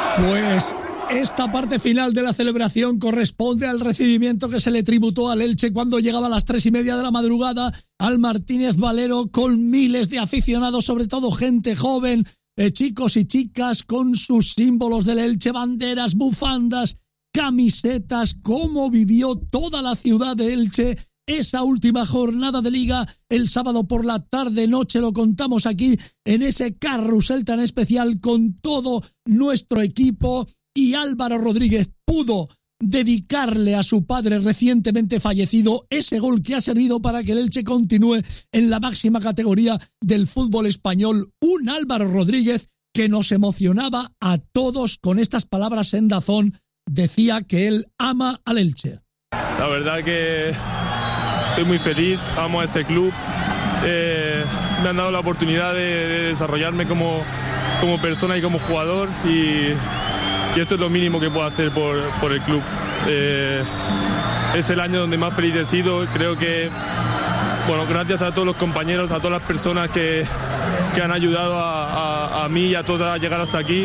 Pues esta parte final de la celebración corresponde al recibimiento que se le tributó al Elche cuando llegaba a las 3:30 de la madrugada al Martínez Valero, con miles de aficionados, sobre todo gente joven, chicos y chicas con sus símbolos del Elche, banderas, bufandas, camisetas. Cómo vivió toda la ciudad de Elche esa última jornada de Liga el sábado por la tarde-noche. Lo contamos aquí en ese carrusel tan especial con todo nuestro equipo, y Álvaro Rodríguez pudo dedicarle a su padre recientemente fallecido ese gol que ha servido para que el Elche continúe en la máxima categoría del fútbol español. Un Álvaro Rodríguez que nos emocionaba a todos con estas palabras en DAZN. Decía que él ama al Elche. La verdad que estoy muy feliz, amo a este club. Me han dado la oportunidad de desarrollarme como persona y como jugador, y esto es lo mínimo que puedo hacer por el club. Es el año donde más feliz he sido. Creo que, bueno, gracias a todos los compañeros, a todas las personas que han ayudado a mí y a todos a llegar hasta aquí.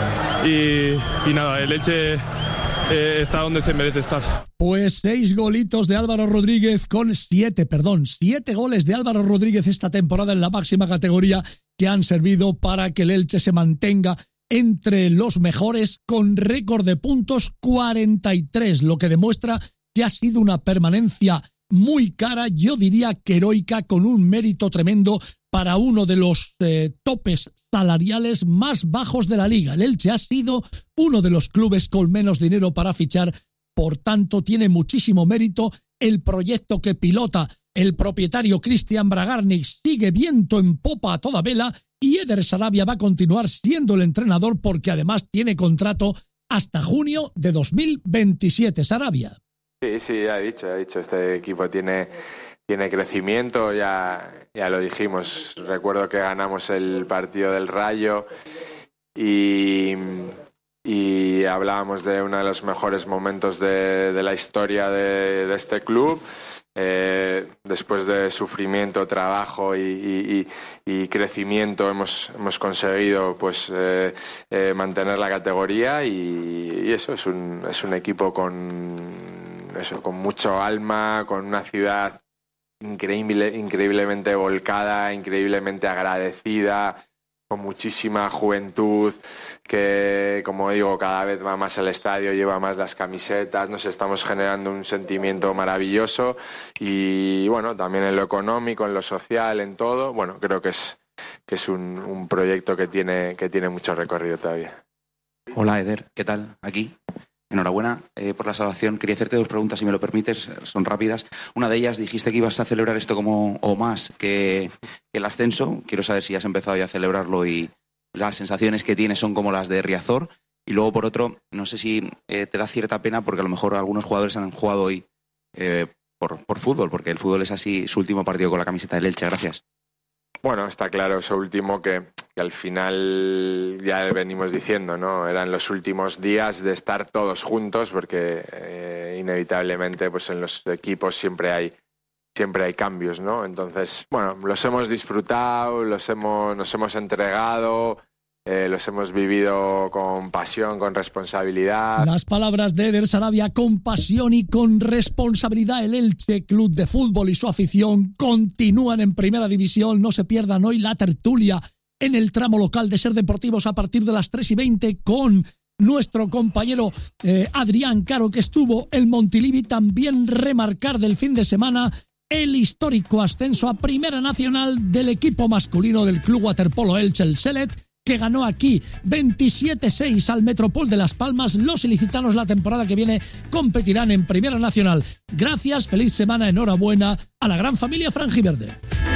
Y nada, el Elche está donde se merece estar. Pues 6 golitos de Álvaro Rodríguez con 7 goles de Álvaro Rodríguez esta temporada en la máxima categoría, que han servido para que el Elche se mantenga entre los mejores con récord de puntos 43, lo que demuestra que ha sido una permanencia muy cara, yo diría que heroica, con un mérito tremendo para uno de los topes salariales más bajos de la Liga. El Elche ha sido uno de los clubes con menos dinero para fichar, por tanto tiene muchísimo mérito el proyecto que pilota el propietario Cristian Bragarnik. Sigue viento en popa a toda vela, y Eder Sarabia va a continuar siendo el entrenador porque además tiene contrato hasta junio de 2027. Sarabia. Sí, ha dicho, este equipo tiene crecimiento, ya lo dijimos. Recuerdo que ganamos el partido del Rayo y hablábamos de uno de los mejores momentos de la historia de este club. Después de sufrimiento, trabajo y crecimiento hemos conseguido pues mantener la categoría, y eso es un equipo con mucho alma, con una ciudad increíblemente volcada, increíblemente agradecida, con muchísima juventud que, como digo, cada vez va más al estadio, lleva más las camisetas. Nos estamos generando un sentimiento maravilloso, y bueno, también en lo económico, en lo social, en todo. Bueno, creo que es un proyecto que tiene mucho recorrido todavía. Hola, Eder, ¿qué tal? Aquí. Enhorabuena por la salvación. Quería hacerte 2 preguntas, si me lo permites, son rápidas. Una de ellas, dijiste que ibas a celebrar esto o más que el ascenso. Quiero saber si has empezado ya a celebrarlo y las sensaciones que tienes son como las de Riazor. Y luego, por otro, no sé si te da cierta pena porque a lo mejor algunos jugadores han jugado hoy por fútbol, porque el fútbol es así, su último partido con la camiseta del Elche. Gracias. Bueno, está claro eso último que al final ya venimos diciendo, ¿no? Eran los últimos días de estar todos juntos, porque inevitablemente pues en los equipos siempre hay cambios, ¿no? Entonces, bueno, los hemos disfrutado, nos hemos entregado, los hemos vivido con pasión, con responsabilidad. Las palabras de Eder Sarabia: con pasión y con responsabilidad. El Elche Club de Fútbol y su afición continúan en Primera División. No se pierdan hoy la tertulia en el tramo local de Ser Deportivos a partir de las 3:20 con nuestro compañero Adrián Caro, que estuvo en Montilivi. También remarcar del fin de semana el histórico ascenso a Primera Nacional del equipo masculino del Club Waterpolo Elche, el Selet, que ganó aquí 27-6 al Metropol de Las Palmas. Los ilicitanos la temporada que viene competirán en Primera Nacional. Gracias, feliz semana, enhorabuena a la gran familia franjiverde.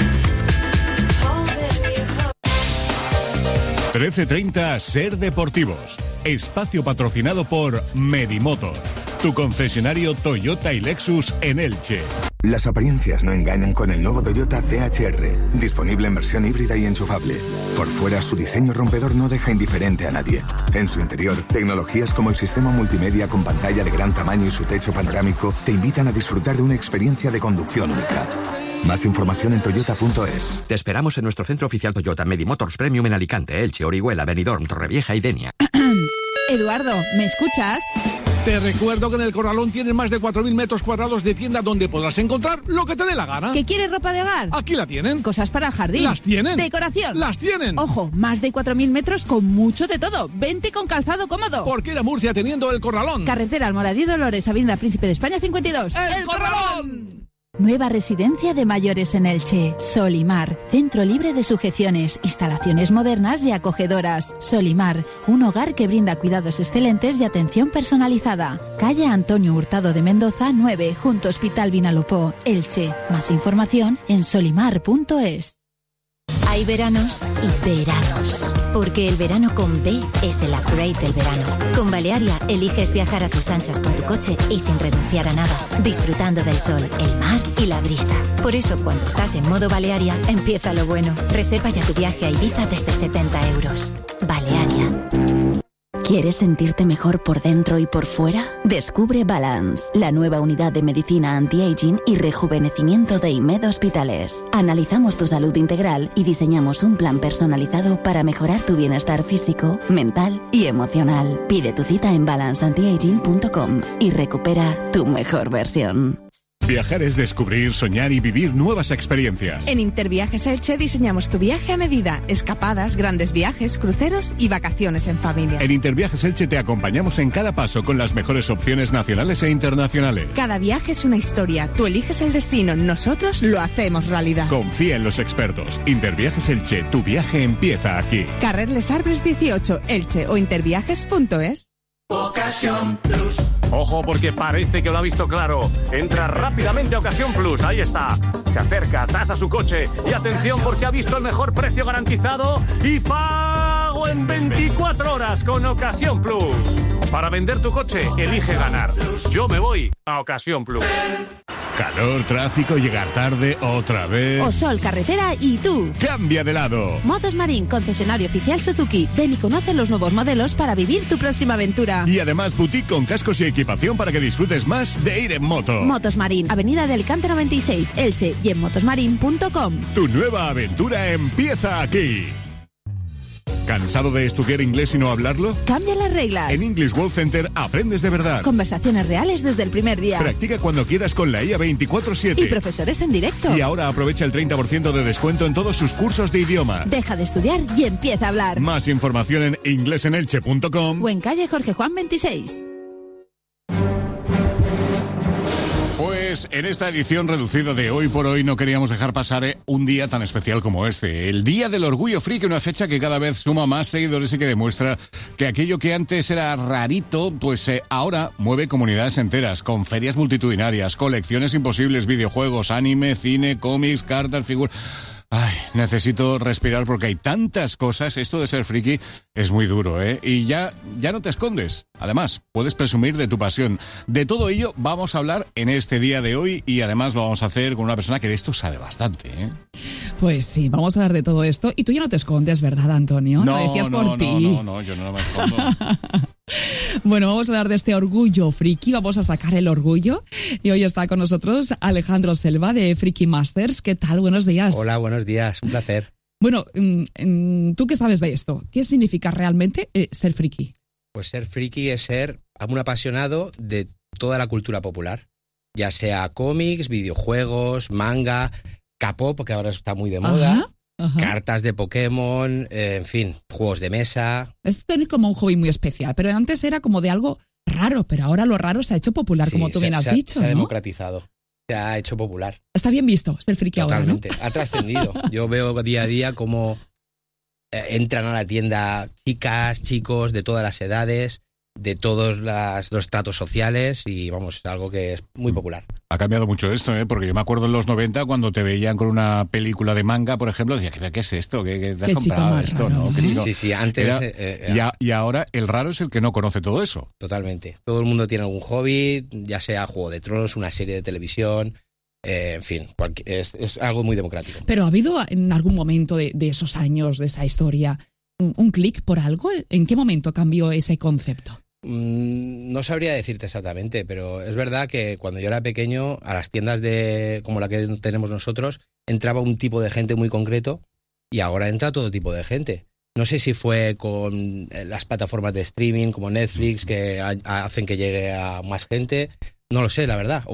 13:30 Ser Deportivos. Espacio patrocinado por Medimotor, tu concesionario Toyota y Lexus en Elche. Las apariencias no engañan con el nuevo Toyota CHR, disponible en versión híbrida y enchufable. Por fuera, su diseño rompedor no deja indiferente a nadie. En su interior, tecnologías como el sistema multimedia con pantalla de gran tamaño y su techo panorámico te invitan a disfrutar de una experiencia de conducción única. Más información en toyota.es. Te esperamos en nuestro centro oficial Toyota Medimotors Premium en Alicante, Elche, Orihuela, Benidorm, Torrevieja y Denia. Eduardo, ¿me escuchas? Te recuerdo que en El Corralón tienes más de 4.000 metros cuadrados de tienda donde podrás encontrar lo que te dé la gana. ¿Que quieres ropa de hogar? Aquí la tienen. Cosas para el jardín. Las tienen. Decoración. Las tienen. Ojo, más de 4.000 metros con mucho de todo. Vente con calzado cómodo. ¿Por qué ir a Murcia teniendo El Corralón? Carretera Almoradí Dolores, Avenida Príncipe de España 52. ¡El Corralón! Nueva residencia de mayores en Elche. Solimar, centro libre de sujeciones, instalaciones modernas y acogedoras. Solimar, un hogar que brinda cuidados excelentes y atención personalizada. Calle Antonio Hurtado de Mendoza 9, junto Hospital Vinalopó, Elche. Más información en solimar.es. Hay veranos y veranos, porque el verano con B es el upgrade del verano. Con Balearia eliges viajar a tus anchas con tu coche y sin renunciar a nada, disfrutando del sol, el mar y la brisa. Por eso, cuando estás en modo Balearia, empieza lo bueno. Reserva ya tu viaje a Ibiza desde 70 euros. Balearia. ¿Quieres sentirte mejor por dentro y por fuera? Descubre Balance, la nueva unidad de medicina anti-aging y rejuvenecimiento de IMED Hospitales. Analizamos tu salud integral y diseñamos un plan personalizado para mejorar tu bienestar físico, mental y emocional. Pide tu cita en balanceantiaging.com y recupera tu mejor versión. Viajar es descubrir, soñar y vivir nuevas experiencias. En Interviajes Elche diseñamos tu viaje a medida. Escapadas, grandes viajes, cruceros y vacaciones en familia. En Interviajes Elche te acompañamos en cada paso con las mejores opciones nacionales e internacionales. Cada viaje es una historia. Tú eliges el destino, nosotros lo hacemos realidad. Confía en los expertos. Interviajes Elche, tu viaje empieza aquí. Carrer Les Arbres 18, Elche o interviajes.es. Ocasión Plus. Ojo, porque parece que lo ha visto claro. Entra rápidamente a Ocasión Plus, ahí está. Se acerca, tasa su coche y atención porque ha visto el mejor precio garantizado y pago en 24 horas con Ocasión Plus. Para vender tu coche, elige ganar. Yo me voy a Ocasión Plus. Calor, tráfico, llegar tarde, otra vez. O sol, carretera y tú. Cambia de lado. Motos Marín, concesionario oficial Suzuki. Ven y conoce los nuevos modelos para vivir tu próxima aventura. Y además boutique con cascos y equipación para que disfrutes más de ir en moto. Motos Marín, Avenida de Alicante 96, Elche y en motosmarin.com. Tu nueva aventura empieza aquí. ¿Cansado de estudiar inglés y no hablarlo? Cambia las reglas. En English World Center aprendes de verdad. Conversaciones reales desde el primer día. Practica cuando quieras con la IA 24/7. Y profesores en directo. Y ahora aprovecha el 30% de descuento en todos sus cursos de idioma. Deja de estudiar y empieza a hablar. Más información en inglesenelche.com o en calle Jorge Juan 26. Pues en esta edición reducida de Hoy por Hoy no queríamos dejar pasar un día tan especial como este. El Día del Orgullo Friki, una fecha que cada vez suma más seguidores y que demuestra que aquello que antes era rarito, pues ahora mueve comunidades enteras, con ferias multitudinarias, colecciones imposibles, videojuegos, anime, cine, cómics, cartas, figuras... Ay, necesito respirar porque hay tantas cosas. Esto de ser friki es muy duro, ¿eh? Y ya no te escondes. Además, puedes presumir de tu pasión. De todo ello vamos a hablar en este día de hoy y además lo vamos a hacer con una persona que de esto sabe bastante, ¿eh? Pues sí, vamos a hablar de todo esto. Y tú ya no te escondes, ¿verdad, Antonio? No, lo decías por ti. No, yo no me escondo. Bueno, vamos a hablar de este orgullo friki, vamos a sacar el orgullo. Y hoy está con nosotros Alejandro Selva de Friki Masters. ¿Qué tal? Buenos días. Hola, buenos días, un placer. Bueno, ¿tú qué sabes de esto? ¿Qué significa realmente ser friki? Pues ser friki es ser un apasionado de toda la cultura popular, ya sea cómics, videojuegos, manga, K-pop, que ahora está muy de moda. Ajá. Cartas de Pokémon, en fin, juegos de mesa. Es tener como un hobby muy especial, pero antes era como de algo raro, pero ahora lo raro se ha hecho popular, sí, como tú bien has dicho. Se ha democratizado, se ha hecho popular. Está bien visto ser friki ahora, ¿no? Totalmente, ha trascendido. Yo veo día a día cómo entran a la tienda chicas, chicos de todas las edades, de todos los tratos sociales y vamos, es algo que es muy popular. Ha cambiado mucho esto, porque yo me acuerdo en los 90 cuando te veían con una película de manga, por ejemplo, decías, ¿qué es esto? ¿Qué te has comprado esto? ¿No? Sí, antes... Y ahora el raro es el que no conoce todo eso. Totalmente. Todo el mundo tiene algún hobby, ya sea Juego de Tronos, una serie de televisión... en fin, es algo muy democrático. Pero ¿ha habido en algún momento de esos años, de esa historia, un clic por algo? ¿En qué momento cambió ese concepto? No sabría decirte exactamente, pero es verdad que cuando yo era pequeño, a las tiendas como la que tenemos nosotros, entraba un tipo de gente muy concreto y ahora entra todo tipo de gente. No sé si fue con las plataformas de streaming como Netflix que hacen que llegue a más gente. No lo sé, la verdad.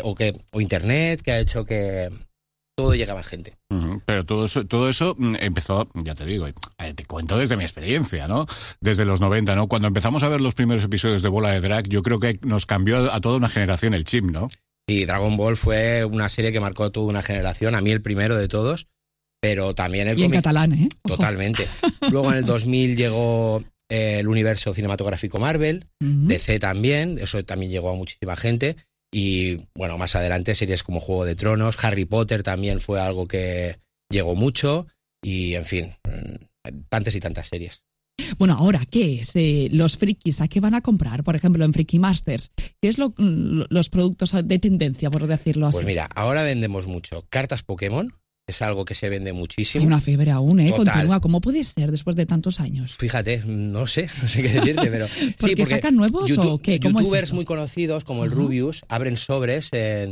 O Internet, que ha hecho que todo llegue a más gente. Pero todo eso empezó, ya te digo, te cuento desde mi experiencia, ¿no? Desde los 90, ¿no? Cuando empezamos a ver los primeros episodios de Bola de Drag, yo creo que nos cambió a toda una generación el chip, ¿no? Sí, Dragon Ball fue una serie que marcó toda una generación, a mí el primero de todos, pero también el Y en catalán, ¿eh? Ojo. Totalmente. Luego en el 2000 llegó el universo cinematográfico Marvel, DC también, eso también llegó a muchísima gente, y bueno, más adelante series como Juego de Tronos, Harry Potter también fue algo que llegó mucho, y en fin, tantas y tantas series. Bueno, ahora, ¿qué es? Los frikis, ¿a qué van a comprar? Por ejemplo, en Friki Masters, ¿qué es los productos de tendencia, por decirlo así? Pues mira, ahora vendemos mucho cartas Pokémon, es algo que se vende muchísimo. Hay una fiebre aún, ¿eh? Total. Continúa. ¿Cómo puede ser después de tantos años? Fíjate, no sé qué decirte, pero... ¿Porque sacan nuevos o qué? ¿Cómo youtubers es eso? muy conocidos como el Rubius abren sobres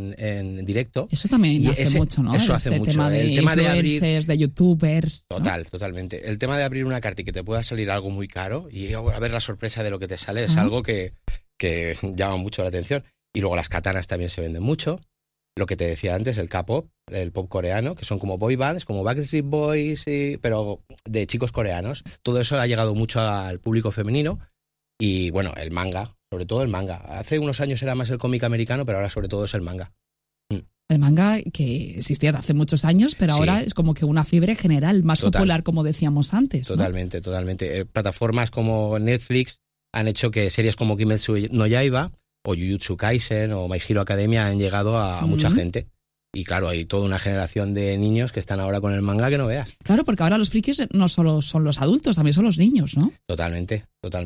en directo. Eso también hace mucho, ¿no? Eso hace mucho. Tema de el tema de influencers, abrir... de youtubers. ¿no? Totalmente. El tema de abrir una carta y que te pueda salir algo muy caro y a ver la sorpresa de lo que te sale es algo que llama mucho la atención. Y luego las katanas también se venden mucho. Lo que te decía antes, el K-pop, el pop coreano, que son como boy bands, como Backstreet Boys, pero de chicos coreanos. Todo eso ha llegado mucho al público femenino. Y bueno, el manga, sobre todo el manga. Hace unos años era más el cómic americano, pero ahora sobre todo es el manga. El manga que existía hace muchos años, pero ahora es como que una fiebre general, más popular, como decíamos antes. Totalmente. Plataformas como Netflix han hecho que series como Kimetsu no Yaiba o Jujutsu Kaisen o My Hero Academia han llegado a mucha gente. Y claro, hay toda una generación de niños que están ahora con el manga que no veas. Claro, porque ahora los frikis no solo son los adultos, también son los niños, ¿no? Totalmente.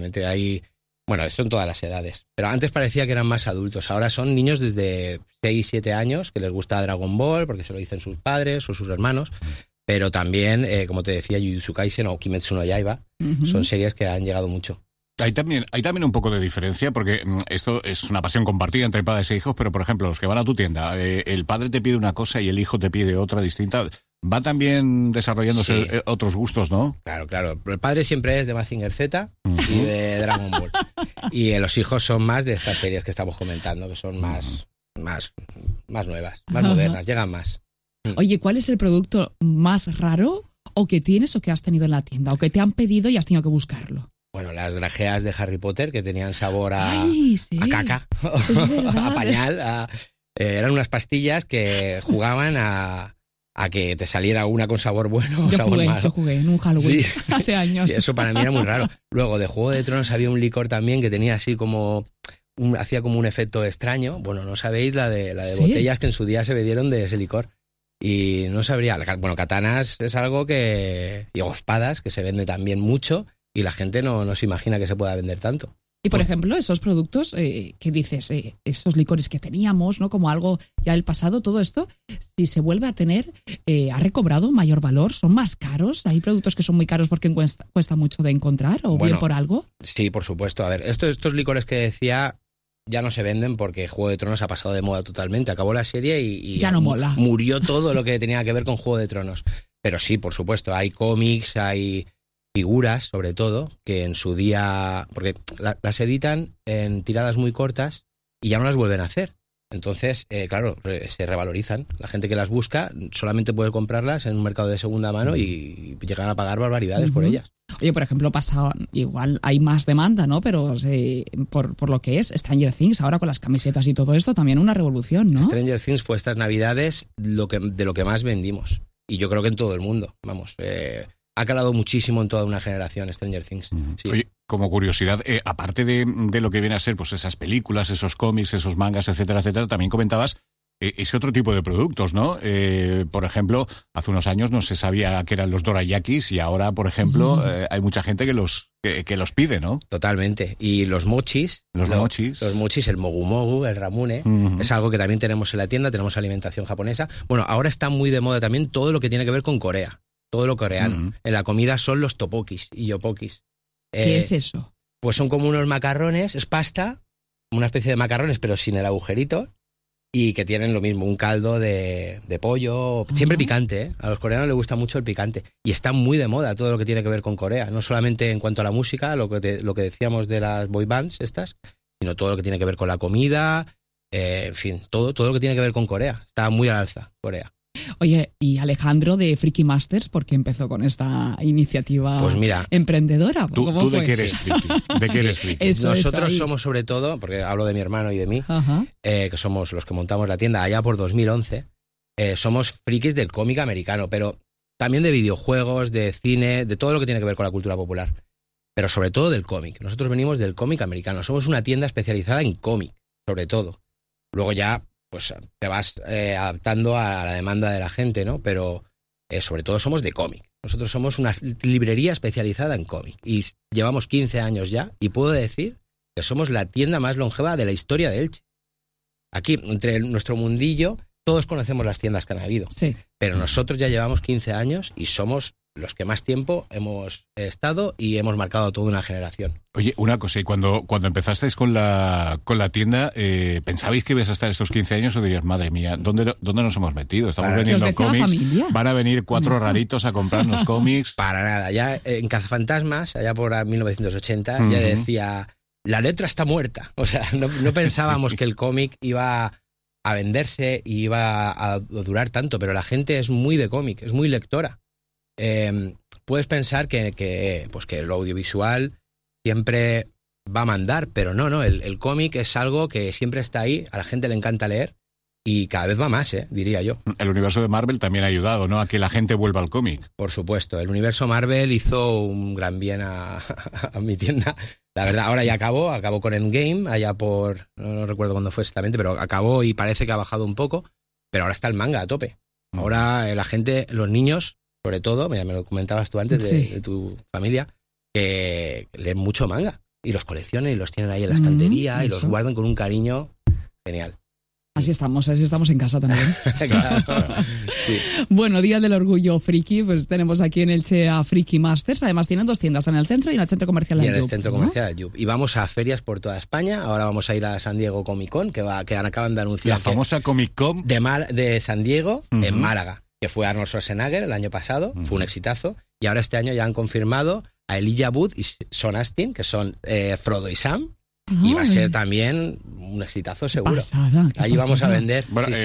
Bueno, son todas las edades. Pero antes parecía que eran más adultos. Ahora son niños desde 6, 7 años que les gusta Dragon Ball porque se lo dicen sus padres o sus hermanos. Pero también, como te decía, Jujutsu Kaisen o Kimetsu no Yaiba son series que han llegado mucho. Hay también un poco de diferencia, porque esto es una pasión compartida entre padres e hijos, pero por ejemplo, los que van a tu tienda, el padre te pide una cosa y el hijo te pide otra distinta. Va también desarrollándose otros gustos, ¿no? Claro. El padre siempre es de Mazinger Z y de Dragon Ball. Y los hijos son más de estas series que estamos comentando, que son más nuevas, más modernas, llegan más. Oye, ¿cuál es el producto más raro o que tienes o que has tenido en la tienda o que te han pedido y has tenido que buscarlo? Bueno, las grajeas de Harry Potter que tenían sabor a caca, a pañal. Eran unas pastillas que jugaban a que te saliera una con sabor bueno o sabor malo. Yo jugué en un Halloween hace años. Sí, eso para mí era muy raro. Luego, de Juego de Tronos había un licor también que tenía así como... hacía como un efecto extraño. Bueno, no sabéis la de botellas que en su día se vendieron de ese licor. Y no sabría... Bueno, katanas es algo que... Y espadas, que se vende también mucho. Y la gente no se imagina que se pueda vender tanto. Y, por ejemplo, esos productos que dices, esos licores que teníamos, ¿no? Como algo ya del pasado, todo esto, si se vuelve a tener, ¿ha recobrado mayor valor? ¿Son más caros? ¿Hay productos que son muy caros porque cuesta mucho de encontrar o bien por algo? Sí, por supuesto. A ver, estos licores que decía ya no se venden porque Juego de Tronos ha pasado de moda totalmente. Acabó la serie y ya no mola. Murió todo lo que tenía que ver con Juego de Tronos. Pero sí, por supuesto, hay cómics, hay... figuras, sobre todo, que en su día... Porque las editan en tiradas muy cortas y ya no las vuelven a hacer. Entonces, claro, se revalorizan. La gente que las busca solamente puede comprarlas en un mercado de segunda mano y llegan a pagar barbaridades por ellas. Oye, por ejemplo, igual hay más demanda, ¿no? Pero por lo que es Stranger Things, ahora con las camisetas y todo esto, también una revolución, ¿no? Stranger Things fue estas navidades de lo que más vendimos. Y yo creo que en todo el mundo, vamos... ha calado muchísimo en toda una generación Stranger Things. Sí. Oye, como curiosidad, aparte de lo que viene a ser pues esas películas, esos cómics, esos mangas, etcétera, también comentabas ese otro tipo de productos, ¿no? Por ejemplo, hace unos años no se sabía que eran los dorayakis y ahora, por ejemplo, hay mucha gente que los pide, ¿no? Totalmente. Y los mochis. Los mochis, el mogu mogu, el ramune, es algo que también tenemos en la tienda, tenemos alimentación japonesa. Bueno, ahora está muy de moda también todo lo que tiene que ver con Corea. Todo lo coreano. En la comida son los tteokbokis y yopokis. ¿Qué es eso? Pues son como unos macarrones, es pasta, una especie de macarrones, pero sin el agujerito, y que tienen lo mismo, un caldo de pollo, siempre picante, ¿eh? A los coreanos les gusta mucho el picante y está muy de moda todo lo que tiene que ver con Corea, no solamente en cuanto a la música, lo que decíamos de las boy bands estas, sino todo lo que tiene que ver con la comida, en fin, todo lo que tiene que ver con Corea. Está muy al alza Corea. Oye, y Alejandro de Freaky Masters, ¿por qué empezó con esta iniciativa pues mira, emprendedora? ¿Tú de qué eres friki? ¿De qué eres friki? Nosotros somos sobre todo, porque hablo de mi hermano y de mí, que somos los que montamos la tienda allá por 2011, somos frikis del cómic americano, pero también de videojuegos, de cine, de todo lo que tiene que ver con la cultura popular, pero sobre todo del cómic. Nosotros venimos del cómic americano, somos una tienda especializada en cómic, sobre todo. Luego ya pues te vas adaptando a la demanda de la gente, ¿no? Pero sobre todo somos de cómic. Nosotros somos una librería especializada en cómic y llevamos 15 años ya y puedo decir que somos la tienda más longeva de la historia de Elche. Aquí, entre nuestro mundillo, todos conocemos las tiendas que han habido, sí, pero nosotros ya llevamos 15 años y somos los que más tiempo hemos estado y hemos marcado toda una generación. Oye, una cosa, y cuando empezasteis con la tienda, ¿pensabais que ibas a estar estos 15 años o dirías, madre mía, ¿dónde nos hemos metido? Estamos vendiendo cómics, van a venir 4 raritos a comprarnos cómics. Para nada, ya en Cazafantasmas, allá por 1980, ya decía, la letra está muerta. O sea, no pensábamos sí, que el cómic iba a venderse y iba a durar tanto, pero la gente es muy de cómic, es muy lectora. Puedes pensar que lo audiovisual siempre va a mandar, pero no, el cómic es algo que siempre está ahí, a la gente le encanta leer y cada vez va más, diría yo. El universo de Marvel también ha ayudado, ¿no?, a que la gente vuelva al cómic. Por supuesto, el universo Marvel hizo un gran bien a mi tienda. La verdad, ahora ya acabó con Endgame, allá por, no recuerdo cuándo fue exactamente, pero acabó y parece que ha bajado un poco, pero ahora está el manga a tope. Ahora la gente, los niños, sobre todo, mira, me lo comentabas tú antes de tu familia, que leen mucho manga y los coleccionan y los tienen ahí en la estantería y los guardan con un cariño genial. Así estamos en casa también. Claro. Sí. Bueno, Día del Orgullo Friki, pues tenemos aquí en Elche a Freaky Masters. Además tienen 2 tiendas, en el centro y en el centro comercial del Yup. Y en el centro comercial del Yup. Y vamos a ferias por toda España. Ahora vamos a ir a San Diego Comic Con, que acaban de anunciar. La famosa Comic Con de San Diego, en Málaga, que fue Arnold Schwarzenegger el año pasado. Fue un exitazo. Y ahora este año ya han confirmado a Elijah Wood y Sean Astin, que son Frodo y Sam. Y va a ser también un exitazo seguro. Allí vamos a vender. Bueno,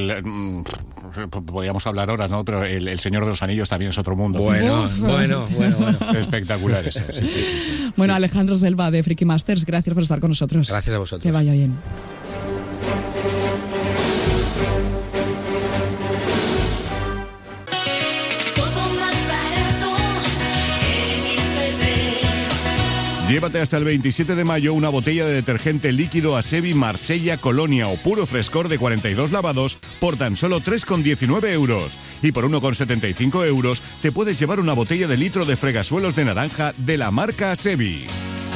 sí. Podríamos hablar horas, ¿no? Pero el Señor de los Anillos también es otro mundo. Bueno. Espectacular eso. Sí. Bueno, Alejandro Selva de Freaky Masters, gracias por estar con nosotros. Gracias a vosotros. Que vaya bien. Llévate hasta el 27 de mayo una botella de detergente líquido Asevi Marsella Colonia o Puro Frescor de 42 lavados por tan solo 3,19 euros. Y por 1,75 euros te puedes llevar una botella de litro de fregasuelos de naranja de la marca Asevi.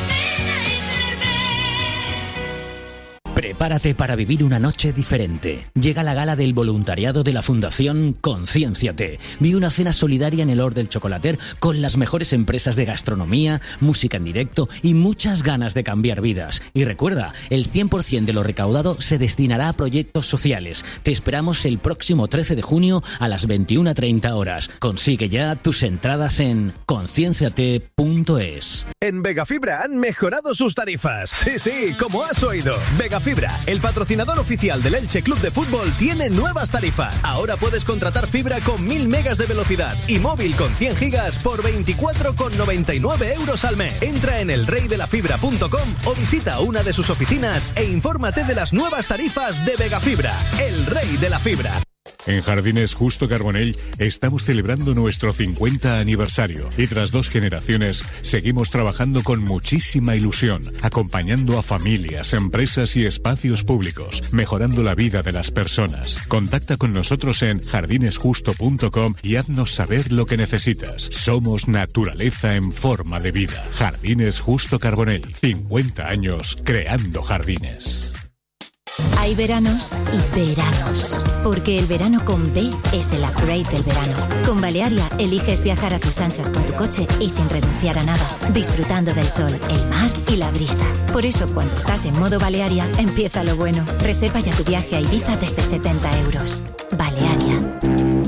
Prepárate para vivir una noche diferente. Llega la gala del voluntariado de la Fundación Conciénciate. Vive una cena solidaria en el Hort del Chocolater con las mejores empresas de gastronomía, música en directo y muchas ganas de cambiar vidas. Y recuerda, el 100% de lo recaudado se destinará a proyectos sociales. Te esperamos el próximo 13 de junio a las 21:30 horas. Consigue ya tus entradas en concienciate.es. En Vegafibra han mejorado sus tarifas. Sí, como has oído. Vegafibra, el patrocinador oficial del Elche Club de Fútbol, tiene nuevas tarifas. Ahora puedes contratar fibra con 1000 megas de velocidad y móvil con 100 gigas por 24,99 euros al mes. Entra en elreydelafibra.com o visita una de sus oficinas e infórmate de las nuevas tarifas de Vegafibra, el rey de la fibra. En Jardines Justo Carbonell estamos celebrando nuestro 50 aniversario y tras 2 generaciones seguimos trabajando con muchísima ilusión, acompañando a familias, empresas y espacios públicos, mejorando la vida de las personas. Contacta con nosotros en jardinesjusto.com y haznos saber lo que necesitas. Somos naturaleza en forma de vida. Jardines Justo Carbonell, 50 años creando jardines. Hay veranos y veranos. Porque el verano con B es el upgrade del verano. Con Balearia eliges viajar a tus anchas con tu coche y sin renunciar a nada. Disfrutando del sol, el mar y la brisa. Por eso, cuando estás en modo Balearia, empieza lo bueno. Reserva ya tu viaje a Ibiza desde 70 euros. Balearia.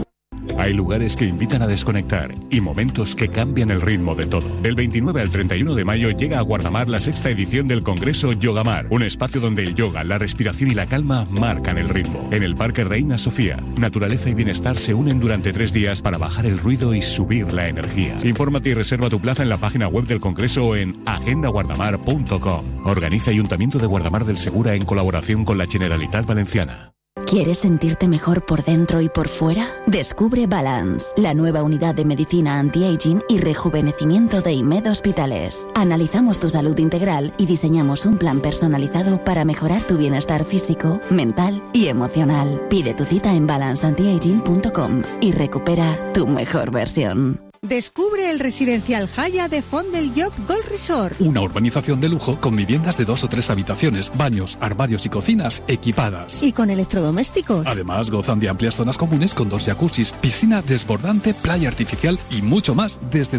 Hay lugares que invitan a desconectar y momentos que cambian el ritmo de todo. Del 29 al 31 de mayo llega a Guardamar la 6ª edición del Congreso Yogamar, un espacio donde el yoga, la respiración y la calma marcan el ritmo. En el Parque Reina Sofía, naturaleza y bienestar se unen durante 3 días para bajar el ruido y subir la energía. Infórmate y reserva tu plaza en la página web del Congreso o en agendaguardamar.com. Organiza Ayuntamiento de Guardamar del Segura en colaboración con la Generalitat Valenciana. ¿Quieres sentirte mejor por dentro y por fuera? Descubre Balance, la nueva unidad de medicina anti-aging y rejuvenecimiento de IMED Hospitales. Analizamos tu salud integral y diseñamos un plan personalizado para mejorar tu bienestar físico, mental y emocional. Pide tu cita en balanceantiaging.com y recupera tu mejor versión. Descubre el residencial Haya de Font del Llop Gold Resort. Una urbanización de lujo con viviendas de 2 o 3 habitaciones, baños, armarios y cocinas equipadas. Y con electrodomésticos. Además, gozan de amplias zonas comunes con 2 jacuzzis, piscina desbordante, playa artificial y mucho más desde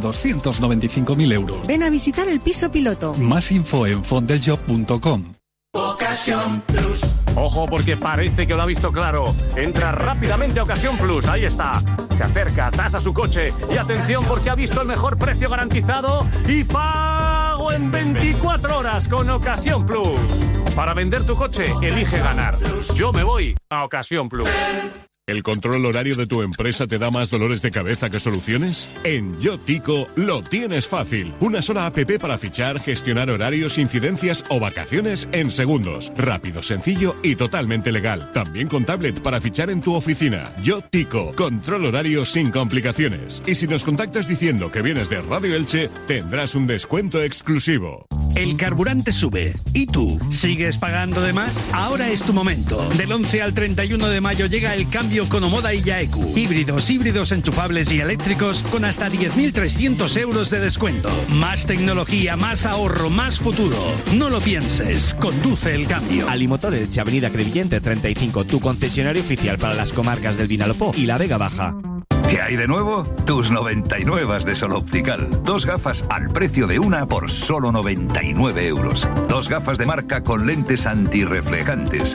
295.000 euros. Ven a visitar el piso piloto. Más info en fontdeljob.com. Ocasión Plus. Ojo porque parece que lo ha visto claro. Entra rápidamente a Ocasión Plus, ahí está. Se acerca, tasa su coche y atención porque ha visto el mejor precio garantizado y pago en 24 horas con Ocasión Plus. Para vender tu coche, elige ganar. Yo me voy a Ocasión Plus. ¿El control horario de tu empresa te da más dolores de cabeza que soluciones? En Yotico lo tienes fácil. Una sola app para fichar, gestionar horarios, incidencias o vacaciones en segundos. Rápido, sencillo y totalmente legal. También con tablet para fichar en tu oficina. Yotico, control horario sin complicaciones. Y si nos contactas diciendo que vienes de Radio Elche, tendrás un descuento exclusivo. El carburante sube. ¿Y tú? ¿Sigues pagando de más? Ahora es tu momento. Del 11 al 31 de mayo llega el cambio con Omoda y Yaeku. Híbridos enchufables y eléctricos con hasta 10.300 euros de descuento. Más tecnología, más ahorro, más futuro. No lo pienses. Conduce el cambio. Alimotor Elche, Avenida Crevillente 35, tu concesionario oficial para las comarcas del Vinalopó y la Vega Baja. ¿Qué hay de nuevo? Tus 99 de Sol Optical. 2 gafas al precio de una por solo 99 euros. 2 gafas de marca con lentes antirreflejantes.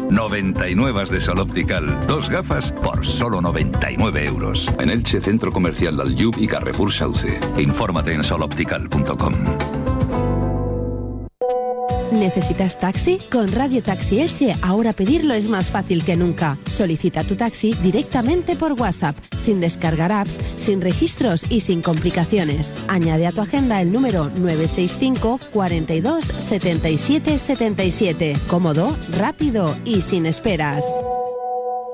99 de Sol Optical. 2 gafas por solo 99 euros. En Elche, Centro Comercial Dalyub y Carrefour Sauce. Infórmate en soloptical.com. ¿Necesitas taxi? Con Radio Taxi Elche ahora pedirlo es más fácil que nunca. Solicita tu taxi directamente por WhatsApp, sin descargar apps, sin registros y sin complicaciones. Añade a tu agenda el número 965 42 77 77. Cómodo, rápido y sin esperas.